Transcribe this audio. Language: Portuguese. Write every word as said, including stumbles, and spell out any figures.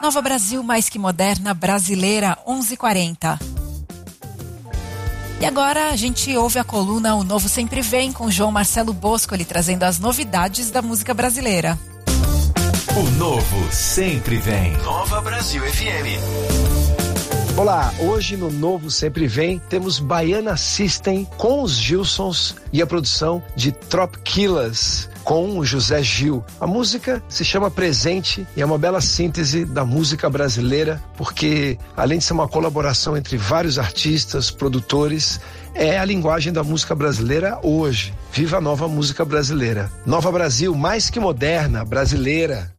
Nova Brasil, mais que moderna, brasileira, onze e quarenta. E agora a gente ouve a coluna O Novo Sempre Vem, com João Marcelo Boscoli, trazendo as novidades da música brasileira. O Novo Sempre Vem. Nova Brasil F M. Olá, hoje no Novo Sempre Vem temos Baiana System com os Gilsons e a produção de Tropquilas com o José Gil. A música se chama Presente e é uma bela síntese da música brasileira, porque além de ser uma colaboração entre vários artistas, produtores, é a linguagem da música brasileira hoje. Viva a nova música brasileira. Nova Brasil, mais que moderna, brasileira.